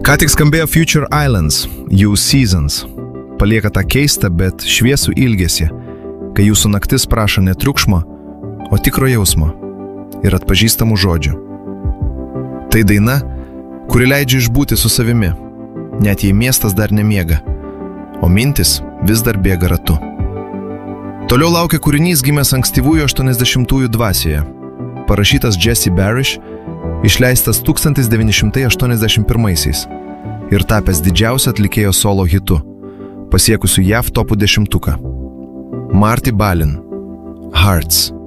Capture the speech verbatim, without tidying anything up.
Ką tik skambėjo Future Islands, You Seasons. Palieka tą keistą, bet šviesų ilgesį, kai jūsų naktis prašo ne triukšmo, o tikro jausmo ir atpažįstamų žodžių. Tai daina, kuri leidžia išbūti su savimi, net jei miestas dar nemiega, o mintis vis dar bėga ratu. Toliau laukia kūrinys gimęs ankstyvųjų aštuoniasdešimtųjų dvasioje, parašytas Jesse Barish, išleistas tūkstantis devyni šimtai aštuoniasdešimt pirmaisiais ir tapęs didžiausiu atlikėjo solo hitu, pasiekusiu J A V topų dešimtuką. Marty Balin, Hearts.